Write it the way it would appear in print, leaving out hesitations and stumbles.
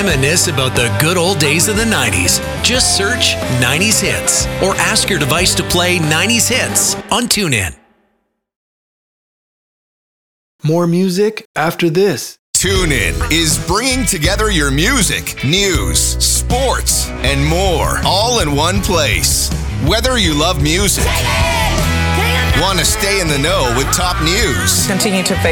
Reminisce about the good old days of the 90s. Just search 90s Hits or ask your device to play 90s Hits on TuneIn. More music after this. TuneIn is bringing together your music, news, sports, and more, all in one place. Whether you love music, want to stay in the know with top news, Continue to